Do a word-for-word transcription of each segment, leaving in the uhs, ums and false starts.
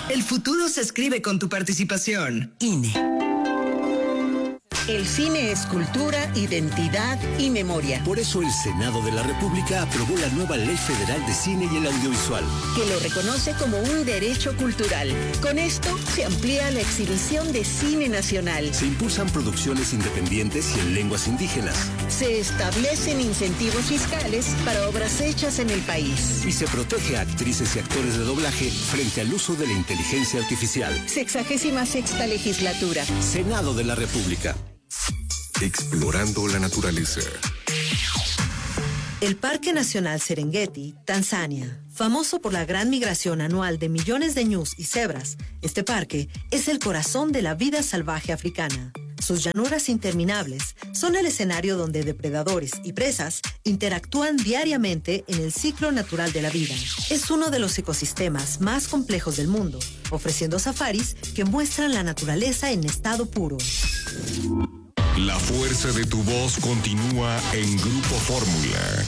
El futuro se escribe con tu participación. I N E. El cine es cultura, identidad y memoria. Por eso el Senado de la República aprobó la nueva Ley Federal de Cine y el Audiovisual, que lo reconoce como un derecho cultural. Con esto se amplía la exhibición de cine nacional. Se impulsan producciones independientes y en lenguas indígenas. Se establecen incentivos fiscales para obras hechas en el país. Y se protege a actrices y actores de doblaje frente al uso de la inteligencia artificial. Sexagésima sexta legislatura. Senado de la República. Explorando la naturaleza. El Parque Nacional Serengeti, Tanzania, famoso por la gran migración anual de millones de ñus y cebras, este parque es el corazón de la vida salvaje africana. Sus llanuras interminables son el escenario donde depredadores y presas interactúan diariamente en el ciclo natural de la vida. Es uno de los ecosistemas más complejos del mundo, ofreciendo safaris que muestran la naturaleza en estado puro. La fuerza de tu voz continúa en Grupo Fórmula.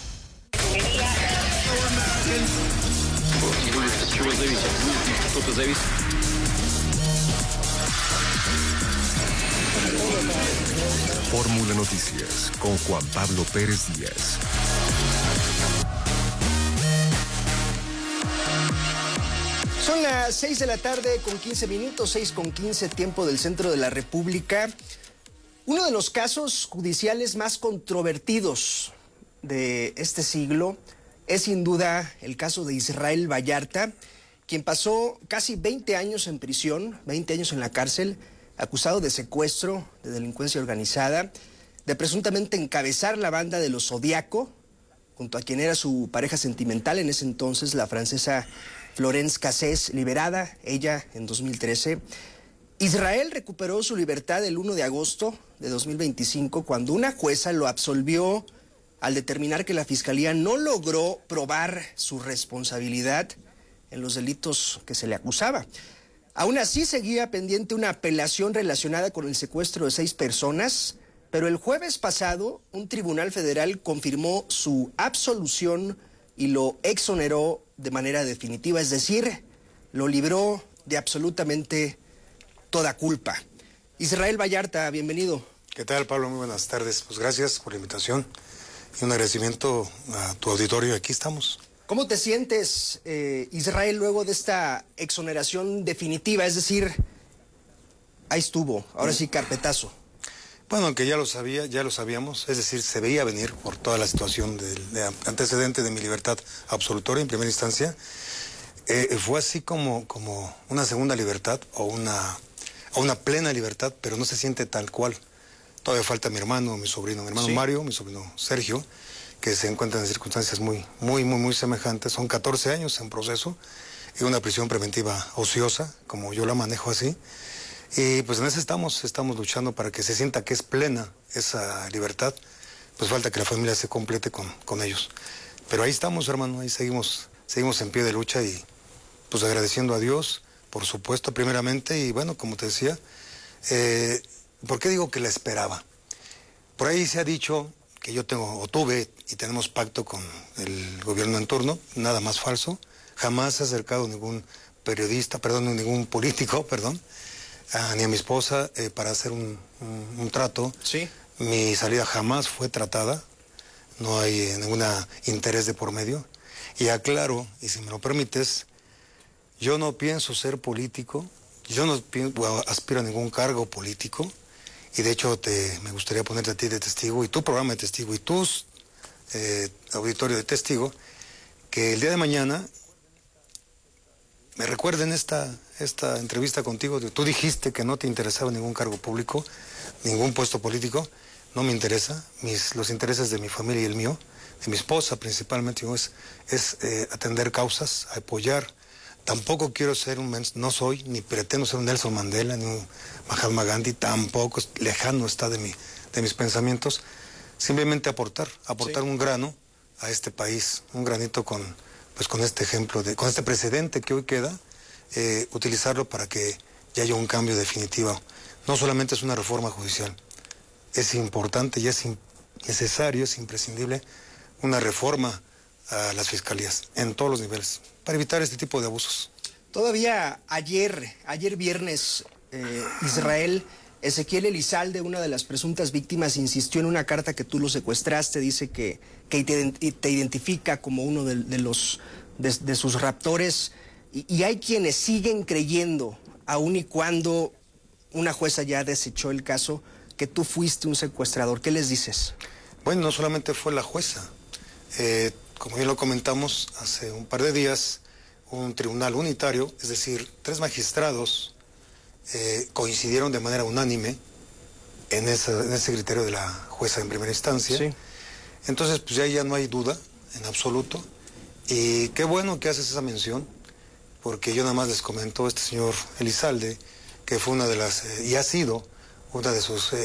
Fórmula Noticias con Juan Pablo Pérez Díaz. Son las seis de la tarde con quince minutos, seis con quince, tiempo del centro de la República. Uno de los casos judiciales más controvertidos de este siglo es sin duda el caso de Israel Vallarta, quien pasó casi veinte años en prisión, veinte años en la cárcel, acusado de secuestro, de delincuencia organizada, de presuntamente encabezar la banda de los Zodiaco, junto a quien era su pareja sentimental en ese entonces, la francesa Florence Cassés, liberada, ella en dos mil trece. Israel recuperó su libertad el primero de agosto de dos mil veinticinco, cuando una jueza lo absolvió al determinar que la Fiscalía no logró probar su responsabilidad en los delitos que se le acusaba. Aún así seguía pendiente una apelación relacionada con el secuestro de seis personas, pero el jueves pasado un tribunal federal confirmó su absolución y lo exoneró de manera definitiva, es decir, lo libró de absolutamente toda culpa. Israel Vallarta, bienvenido. ¿Qué tal, Pablo? Muy buenas tardes. Pues gracias por la invitación y un agradecimiento a tu auditorio. Aquí estamos. ¿Cómo te sientes, eh, Israel, luego de esta exoneración definitiva? Es decir, ahí estuvo, ahora sí, carpetazo. Bueno, aunque ya lo sabía, ya lo sabíamos, es decir, se veía venir por toda la situación de, de antecedente de mi libertad absolutoria en primera instancia. Eh, fue así como, como una segunda libertad o una, o una plena libertad, pero no se siente tal cual. Todavía falta mi hermano, mi sobrino, mi hermano sí. Mario, mi sobrino Sergio, que se encuentran en circunstancias muy, muy, muy, muy semejantes. Son catorce años en proceso y una prisión preventiva ociosa, como yo la manejo así. Y pues en eso estamos, estamos luchando para que se sienta que es plena esa libertad. Pues falta que la familia se complete con, con ellos. Pero ahí estamos, hermano, ahí seguimos, seguimos en pie de lucha y pues agradeciendo a Dios, por supuesto, primeramente. Y bueno, como te decía, eh, ¿por qué digo que la esperaba? Por ahí se ha dicho que yo tengo, o tuve, y tenemos pacto con el gobierno en turno, nada más falso. Jamás se ha acercado ningún periodista, perdón, ningún político, perdón, a, ni a mi esposa eh, para hacer un, un, un trato. Sí. Mi salida jamás fue tratada, no hay eh, ningún interés de por medio. Y aclaro, y si me lo permites, yo no pienso ser político, yo no pienso, aspiro a ningún cargo político. Y de hecho te, me gustaría ponerte a ti de testigo, y tu programa de testigo, y tus eh, auditorio de testigo, que el día de mañana me recuerden esta, esta entrevista contigo. Tú dijiste que no te interesaba ningún cargo público, ningún puesto político. No me interesa, mis, los intereses de mi familia y el mío, de mi esposa principalmente, es, es eh, atender causas, apoyar. Tampoco quiero ser un, no soy, ni pretendo ser un Nelson Mandela, ni un Mahatma Gandhi, tampoco, lejano está de, mi, de mis pensamientos. Simplemente aportar, aportar sí. un grano a este país, un granito con, pues con este ejemplo, de, con este precedente que hoy queda, eh, utilizarlo para que ya haya un cambio definitivo. No solamente es una reforma judicial, es importante y es necesario, es imprescindible una reforma a las fiscalías, en todos los niveles, para evitar este tipo de abusos. Todavía ayer, ayer viernes, eh, Israel, Ezequiel Elizalde, una de las presuntas víctimas, insistió en una carta que tú lo secuestraste, dice que, que te, te identifica como uno de, de los de, de sus raptores, y, y hay quienes siguen creyendo, aun y cuando una jueza ya desechó el caso, que tú fuiste un secuestrador. ¿Qué les dices? Bueno, no solamente fue la jueza. Eh, como ya lo comentamos hace un par de días, un tribunal unitario, es decir, tres magistrados, eh, coincidieron de manera unánime en, esa, en ese criterio de la jueza en primera instancia. Sí. Entonces, pues ya, ya no hay duda en absoluto. Y qué bueno que haces esa mención, porque yo nada más les comentó este señor Elizalde, que fue una de las, eh, y ha sido una de sus... Eh,